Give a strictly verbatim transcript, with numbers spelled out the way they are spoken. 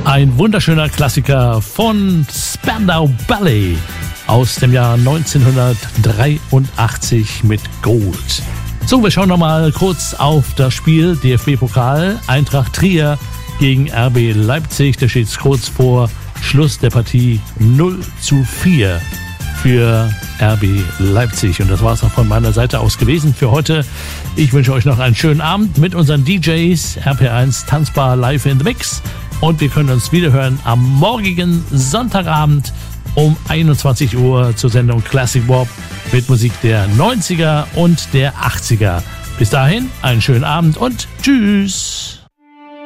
Ein wunderschöner Klassiker von Spandau Ballet aus dem Jahr neunzehnhundertdreiundachtzig mit Gold. So, wir schauen nochmal kurz auf das Spiel D F B-Pokal. Eintracht Trier gegen R B Leipzig. Da steht es kurz vor Schluss der Partie null zu vier für R B Leipzig. Und das war es auch von meiner Seite aus gewesen für heute. Ich wünsche euch noch einen schönen Abend mit unseren D Js. R P eins Tanzbar live in the Mix. Und wir können uns wiederhören am morgigen Sonntagabend um einundzwanzig Uhr zur Sendung Classic Warp mit Musik der neunziger und der achtziger. Bis dahin, einen schönen Abend und tschüss!